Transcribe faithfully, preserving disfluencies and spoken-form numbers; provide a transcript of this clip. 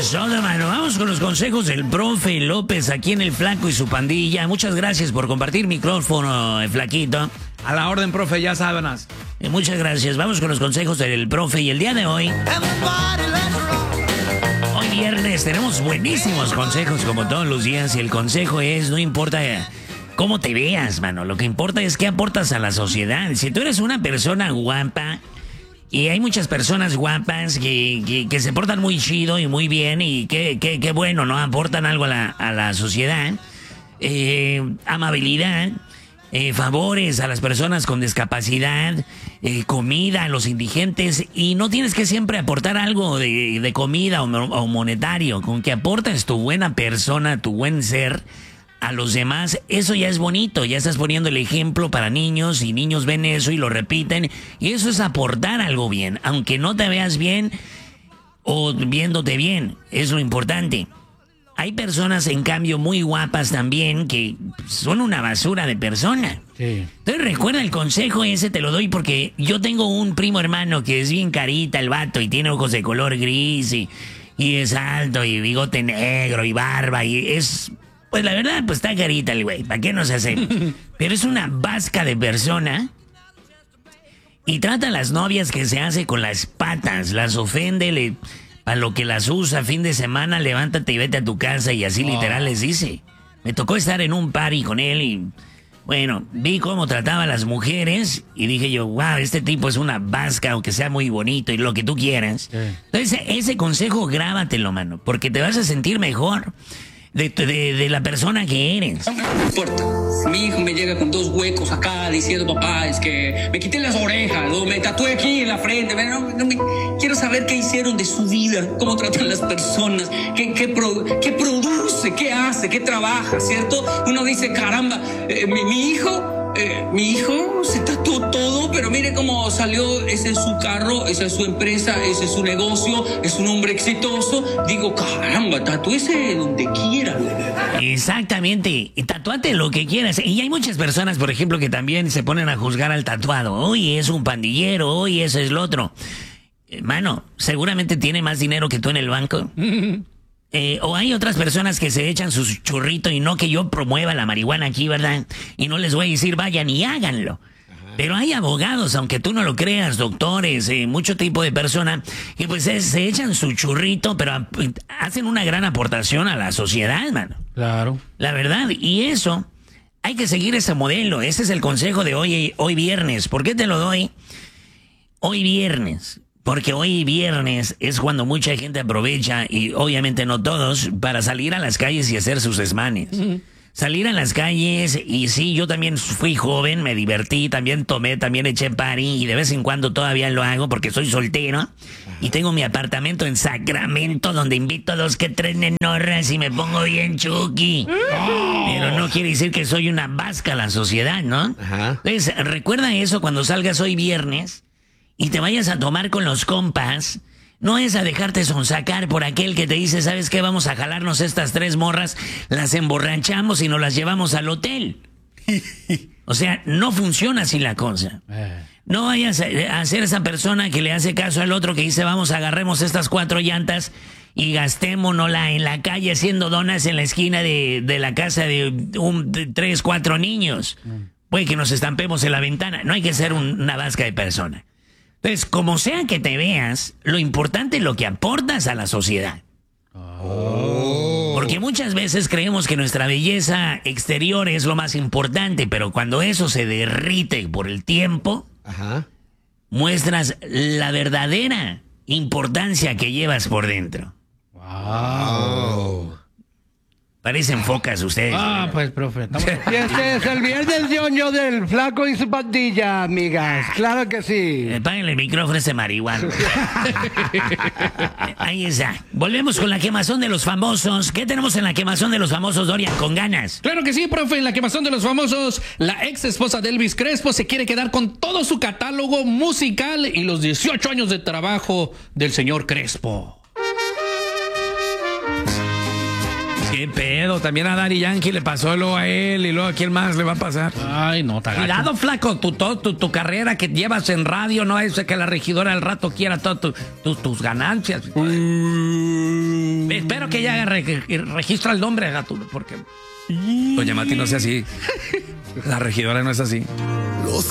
es todo, mano. Vamos con los consejos del profe López aquí en El Flaco y su pandilla. Muchas gracias por compartir micrófono, el Flaquito. A la orden, profe, ya sábanas. Eh, muchas gracias. Vamos con los consejos del profe. Y el día de hoy, hoy viernes, tenemos buenísimos consejos como todos los días. Y el consejo es, no importa cómo te veas, mano. Lo que importa es qué aportas a la sociedad. Si tú eres una persona guapa, y hay muchas personas guapas que, que, que se portan muy chido y muy bien y que, que, que bueno, ¿no? Aportan algo a la, a la sociedad. Eh, amabilidad. Eh, favores a las personas con discapacidad, eh, comida a los indigentes, y no tienes que siempre aportar algo de, de comida o, o monetario. Con que aportes tu buena persona, tu buen ser a los demás, eso ya es bonito. Ya estás poniendo el ejemplo para niños y niños ven eso y lo repiten, y eso es aportar algo bien, aunque no te veas bien o viéndote bien, es lo importante. Hay personas, en cambio, muy guapas también, que son una basura de persona. Sí. Entonces, recuerda el consejo ese, te lo doy porque yo tengo un primo hermano que es bien carita el vato y tiene ojos de color gris y, y es alto y bigote negro y barba y es... Pues la verdad, pues está carita el güey, ¿para qué nos hacemos? Pero es una vasca de persona y trata a las novias que se hace con las patas, las ofende, le... A lo que las usa, fin de semana, levántate y vete a tu casa, y así oh. literal les dice. Me tocó estar en un party con él y, bueno, vi cómo trataba a las mujeres y dije yo, wow, este tipo es una vasca, aunque sea muy bonito y lo que tú quieras. Sí. Entonces, ese consejo grábatelo, mano, porque te vas a sentir mejor de, de, de la persona que eres. No importa. Mi hijo me llega con dos huecos acá diciendo, papá, es que me quité las orejas, o me tatué aquí en la frente. No, no me... Quiero saber qué hicieron de su vida, cómo tratan las personas, qué, qué, pro... qué produce, qué hace, qué trabaja, ¿cierto? Uno dice, caramba, eh, mi, mi hijo... Eh, mi hijo se tatuó todo, pero mire cómo salió. Ese es su carro, esa es su empresa, ese es su negocio, es un hombre exitoso. Digo, caramba, tatúese donde quiera. Exactamente, tatúate lo que quieras. Y hay muchas personas, por ejemplo, que también se ponen a juzgar al tatuado. Hoy es un pandillero, hoy eso es lo otro. Mano, seguramente tiene más dinero que tú en el banco. Eh, o hay otras personas que se echan su churrito, y no que yo promueva la marihuana aquí, ¿verdad? Y no les voy a decir vayan y háganlo. Ajá. Pero hay abogados, aunque tú no lo creas, doctores, eh, mucho tipo de persona que pues es, se echan su churrito, pero hacen una gran aportación a la sociedad, mano. Claro. La verdad, y eso, hay que seguir ese modelo. Ese es el consejo de hoy, hoy viernes. ¿Por qué te lo doy? Hoy viernes. Porque hoy viernes es cuando mucha gente aprovecha, y obviamente no todos, para salir a las calles y hacer sus desmanes. Uh-huh. Salir a las calles, y sí, yo también fui joven, me divertí, también tomé, también eché party, y de vez en cuando todavía lo hago porque soy soltero. Uh-huh. Y tengo mi apartamento en Sacramento donde invito a dos que tres nenorras y me pongo bien chuki. Uh-huh. Pero no quiere decir que soy una vasca a la sociedad, ¿no? Uh-huh. Entonces, recuerda eso cuando salgas hoy viernes y te vayas a tomar con los compas. No es a dejarte sonsacar por aquel que te dice, ¿sabes qué? Vamos a jalarnos estas tres morras, las emborrachamos y nos las llevamos al hotel. O sea, no funciona así la cosa. No vayas a ser esa persona que le hace caso al otro que dice, vamos, agarremos estas cuatro llantas y gastémonosla en la calle haciendo donas en la esquina de, de la casa de, un, de tres, cuatro niños. Puede que nos estampemos en la ventana. No hay que ser un, una vasca de persona. Entonces, como sea que te veas, lo importante es lo que aportas a la sociedad. Oh. Porque muchas veces creemos que nuestra belleza exterior es lo más importante, pero cuando eso se derrite por el tiempo, ajá, muestras la verdadera importancia que llevas por dentro. Wow. Parecen focas ustedes. Ah, pues, profe. Estamos... Y este es el viernes ñoño del Flaco y su pandilla, amigas. Claro que sí. Eh, páguenle el micrófono ese marihuana. Ahí está. Volvemos con la quemazón de los famosos. ¿Qué tenemos en la quemazón de los famosos, Dorian? Con ganas. Claro que sí, profe. En la quemazón de los famosos, la ex esposa de Elvis Crespo se quiere quedar con todo su catálogo musical y los dieciocho años de trabajo del señor Crespo. ¿Qué pedo? También a Daddy Yankee le pasó luego a él y luego a quién más le va a pasar. Ay, no, te Cuidado, flaco, tu, tu, tu, tu carrera que llevas en radio no es que la regidora al rato quiera todas tu, tu, tus ganancias. Uh, Ve, espero que ya haga re- registra el nombre, gato, porque... Doña Mati no sea así. La regidora no es así.